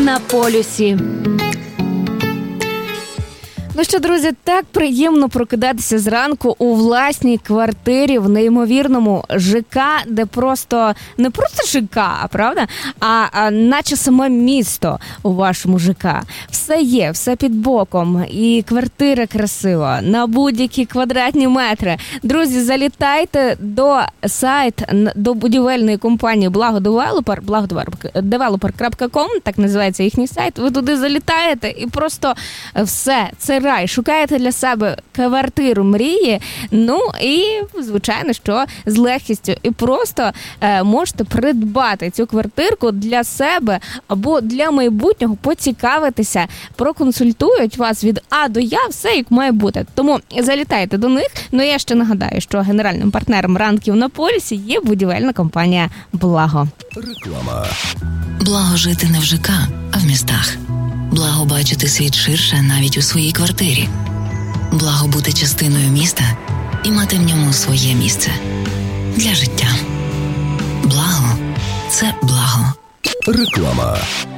на полюсі. Ну що, друзі, так приємно прокидатися зранку у власній квартирі в неймовірному ЖК, де просто, не просто ЖК, правда, а наче саме місто у вашому ЖК. Все є, все під боком, і квартира красива, на будь-які квадратні метри. Друзі, залітайте до до будівельної компанії blagodeveloper.com, так називається їхній сайт. Ви туди залітаєте і просто все, це рай. Шукаєте для себе квартиру мрії, ну і, звичайно, що з легкістю. І просто можете придбати цю квартирку для себе або для майбутнього, поцікавитися, проконсультують вас від А до Я, все як має бути. Тому залітайте до них. Ну, я ще нагадаю, що генеральним партнером ранків на полюсі є будівельна компанія «Благо». Реклама. Благо жити не в ЖК, а в містах. Благо бачити світ ширше навіть у своїй квартирі. Благо бути частиною міста і мати в ньому своє місце. Для життя. Благо – це благо. Реклама.